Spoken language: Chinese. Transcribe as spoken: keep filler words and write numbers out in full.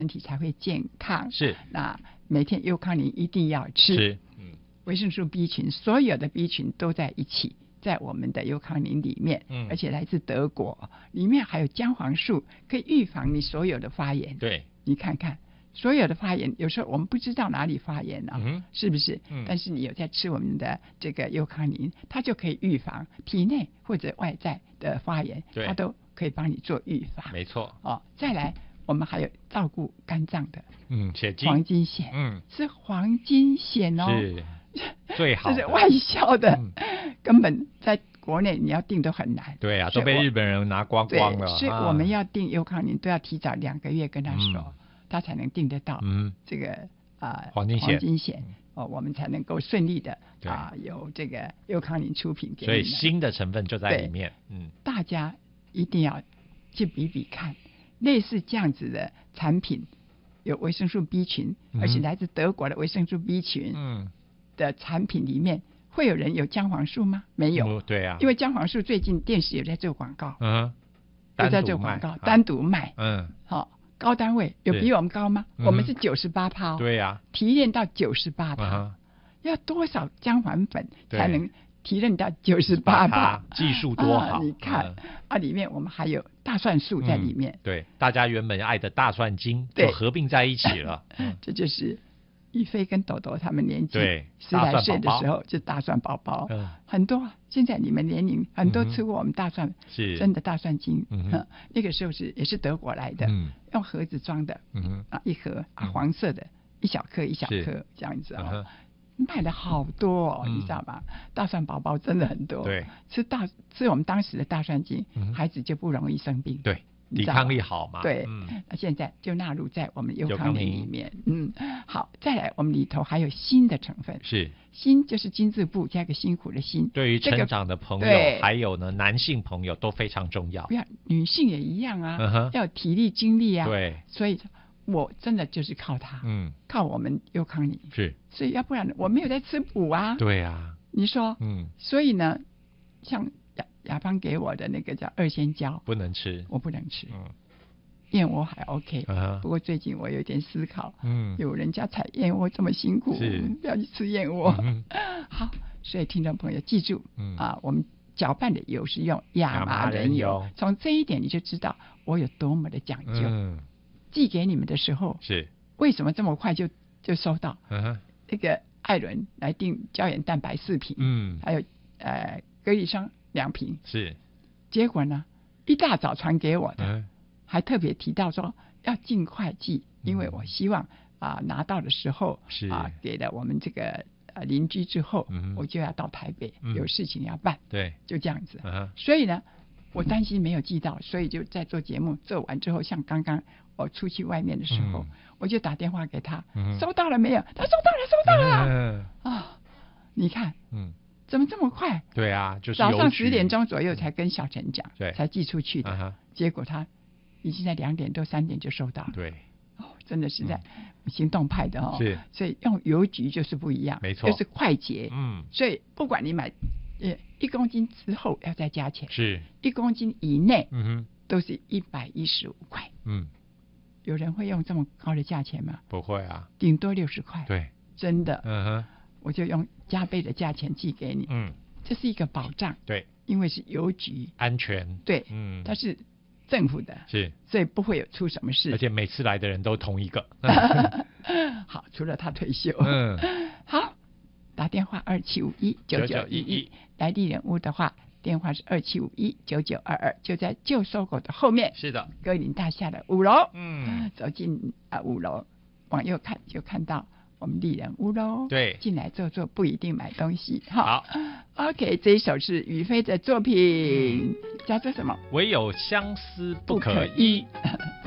身体才会健康。 是， 那每天优康宁一定要吃。 是，嗯， 维生素 B 群，所有的 B 群都在一起，在我们的优康宁里面， 嗯， 而且来自德国，里面还有姜黄素，可以预防你所有的发炎。 对， 你看看。所有的发炎，有时候我们不知道哪里发炎啊， 嗯、 是不是、嗯？但是你有在吃我们的这个优康宁，它就可以预防体内或者外在的发炎，它都可以帮你做预防。 没错。 哦，再来，我们还有照顾肝脏的， 嗯，血精， 黄金烯， 嗯， 是黄金烯哦， 是最好的， 这是外销的、嗯，根本在国内你要订都很难。 对啊，都被日本人拿光光了。 所以我们要订优康宁都要提早两个月跟他说。嗯，他才能订得到，嗯，这个啊、呃、 黄金黄金烯哦，我们才能够顺利的啊、呃、有这个优康宁出品给你们。 所以新的成分就在里面，嗯， 大家一定要去比比看，类似这样子的产品，有维生素 B 群，嗯、而且来自德国的维生素 B 群，嗯，的产品里面会有人有姜黄素吗？没有， 嗯、对啊， 因为姜黄素最近电视有在做广告， 嗯， 有在做广告，单独卖， 嗯， 好。高单位有比我们高吗？我们是九十八趴， 对呀、啊， 提炼到九十八趴，要多少姜黄粉才能提炼到九十八趴？ 技术多好！ 啊、你看、嗯、啊，里面我们还有大蒜素在里面， 嗯、对，大家原本爱的大蒜精就合并在一起了。 嗯、这就是宇飞跟豆豆他们年纪对十来岁的时候就大蒜宝宝，嗯、很多现在你们年龄很多吃过我们大蒜，嗯、 是真的大蒜精， 嗯、 那个时候是也是德国来的，嗯、用盒子装的，嗯、啊一盒啊黄色的，一小颗一小颗这样子哦，卖的好多哦，嗯、你知道吧？大蒜宝宝真的很多， 对， 吃大吃我们当时的大蒜精，嗯、孩子就不容易生病， 对。抵抗力好嘛？ 对，嗯，那现在就纳入在我们优康宁里面。嗯，好，再来，我们里头还有锌的成分， 是锌就是金字部加个辛苦的辛。 对于成长的朋友，这个、还有呢男性朋友都非常重要。 不要，女性也一样啊， 嗯、 要有体力精力啊。 对， 所以我真的就是靠它， 嗯， 靠我们优康宁。 是， 所以要不然我没有在吃补啊。 对啊， 你说， 嗯， 所以呢，像亚亚芳给我的那个叫二仙胶， 不能吃， 我不能吃， 嗯。 燕窝还 OK，、 uh-huh. 不过最近我有点思考， 嗯， 有人家采燕窝这么辛苦，不要去吃燕窝。 嗯、 好，所以听众朋友记住，嗯、啊，我们搅拌的油是用亚麻仁油，从这一点你就知道我有多么的讲究。 嗯， 寄给你们的时候是为什么这么快就就收到？ 嗯、uh-huh. 那个艾伦来订胶原蛋白四瓶， 嗯， 还有呃格力霜两瓶， 是， 结果呢一大早传给我的。 嗯， 还特别提到说要尽快寄，因为我希望啊、呃、拿到的时候是啊、呃、给了我们这个呃邻居之后、嗯，我就要到台北、嗯、有事情要办， 对， 就这样子。 嗯、 所以呢，我担心没有寄到，所以就在做节目做完之后，像刚刚我出去外面的时候，嗯、我就打电话给他、嗯，收到了没有？他说收到了，收到了啊、 嗯哦！你看， 嗯。 怎么这么快？ 对啊，就是早上十点钟左右才跟小陈讲， 对， 才寄出去的。 uh-huh. 结果他已经在两点多、三点就收到了。 对， 哦，真的是在行动派的哦。 是， 所以用邮局就是不一样， 没错， 就是快捷。 嗯， 所以不管你买呃一公斤之后要再加钱， 是一公斤以内， 嗯哼， 都是一百一十五块。 嗯， 有人会用这么高的价钱吗？ 不会啊， 顶多六十块。 对， 真的。 嗯哼， 我就用加倍的价钱寄给你。 嗯。 这是一个保障， 对， 因为是邮局安全， 对， 嗯， 它是政府的， 是， 所以不会有出什么事， 而且每次来的人都同一个， 好，除了他退休， 嗯， 好，打电话二七五一九九一一，来丽人屋的话，电话是二七五一九九二二，就在旧搜狗的后面， 是的， 歌林大厦的五楼， 嗯， 走进啊五楼，往右看就看到。我们丽人屋喽， 对， 进来坐坐不一定买东西。好 ，OK， 这一首是宇飞的作品，嗯、叫做什么？ 唯有相思不可医。